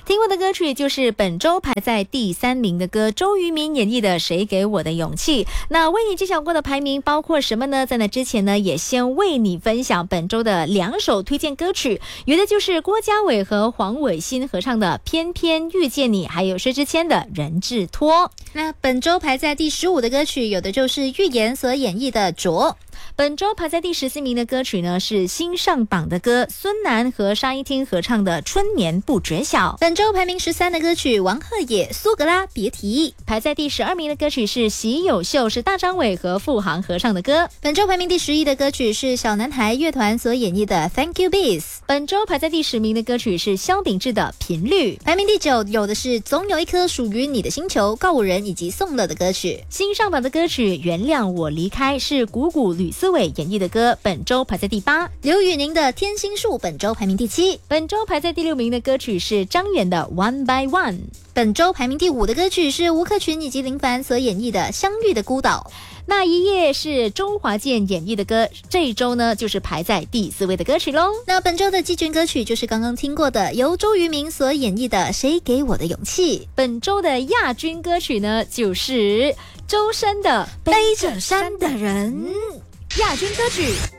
听过的歌曲就是本周排在第3名的歌，周渝民演绎的《谁给我的勇气》。那为你揭晓过的排名包括什么呢？在那之前呢，也先为你分享本周的2首推荐歌曲，有的就是郭嘉伟和黄伟欣合唱的《偏偏遇见你》，还有薛之谦的《人质托》。 那本周排在第15的歌曲，有的就是预言所演绎的《卓》。 本周排在第14名的歌曲呢，是新上榜的歌，孙楠和沙一汀合唱的《春眠不觉晓》。 本周排名13的歌曲，王鹤野、苏格拉别提。 排在第12名的歌曲是喜有秀，是大张伟和付航合唱的歌。 本周排名第11的歌曲是小男孩乐团所演绎的 Thank You Bees。 本周排在第10名的歌曲是萧秉治的频率。 排名第9有的是总有一颗属于你的星球，告五人以及宋乐的歌曲。 新上榜的歌曲原谅我离开，是谷谷吕思伟演绎的歌，本周排在第8。 刘宇宁的天心树本周排名第7。 本周排在第6名的歌曲是张远的 One by One。 本周排名第5的歌曲是吴克群以及林凡所演绎的相遇的孤岛。 那一夜是周华健演绎的歌，这一周呢就是排在第4位的歌曲咯。 那本周的季军歌曲就是刚刚听过的由周渝民所演绎的《谁给我的勇气》。 本周的亚军歌曲呢就是周深的《背着山的人》。亚军歌曲